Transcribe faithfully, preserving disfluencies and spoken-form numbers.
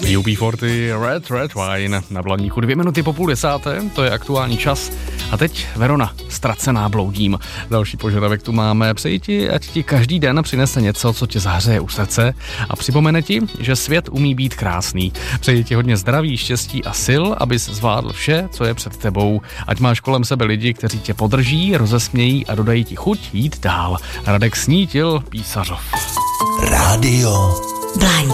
U B čtyřicet Red Red Wine na Blaníku dvě minuty po půl desáté, to je aktuální čas. A teď Verona, Ztracená bloudím. Další požadavek tu máme. Přeji ti, ať ti každý den přinese něco, co tě zahřeje u srdce a připomene ti, že svět umí být krásný. Přeji ti hodně zdraví, štěstí a sil, abys zvládl vše, co je před tebou. Ať máš kolem sebe lidi, kteří tě podrží, rozesmějí a dodají ti chuť jít dál. Radek Snítil, Písařov. Rádio Blaník.